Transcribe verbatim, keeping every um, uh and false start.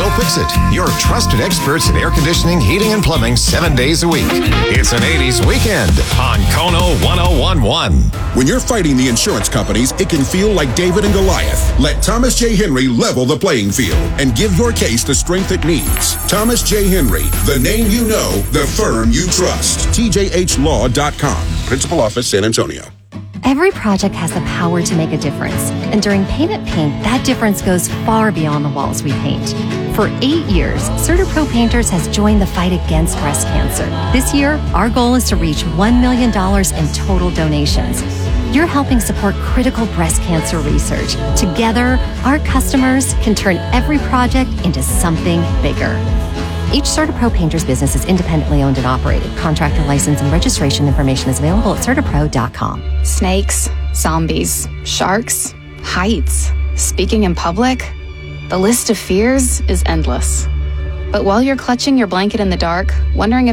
Fix-It, your trusted experts in air conditioning, heating, and plumbing seven days a week. It's an eighties weekend on Kono ten eleven. When you're fighting the insurance companies, it can feel like David and Goliath. Let Thomas J. Henry level the playing field and give your case the strength it needs. Thomas J. Henry, the name you know, the firm you trust. T J H law dot com. Principal Office, San Antonio. Every project has the power to make a difference. And during Paint It Pink, that difference goes far beyond the walls we paint. For eight years, CertaPro Painters has joined the fight against breast cancer. This year, our goal is to reach one million dollars in total donations. You're helping support critical breast cancer research. Together, our customers can turn every project into something bigger. Each CertaPro Painters business is independently owned and operated. Contractor license and registration information is available at Certapro dot com. Snakes, zombies, sharks, heights, speaking in public. The list of fears is endless. But while you're clutching your blanket in the dark, wondering if